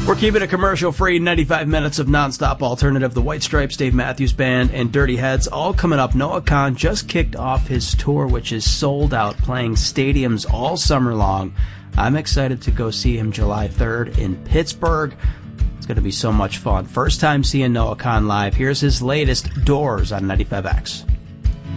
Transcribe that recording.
We're keeping it commercial-free, 95 minutes of nonstop alternative. The White Stripes, Dave Matthews Band, and Dirty Heads, all coming up. Noah Kahan just kicked off his tour, which is sold out, playing stadiums all summer long. I'm excited to go see him July 3rd in Pittsburgh. It's going to be so much fun. First time seeing Noah Kahan live. Here's his latest, Doors, on 95X.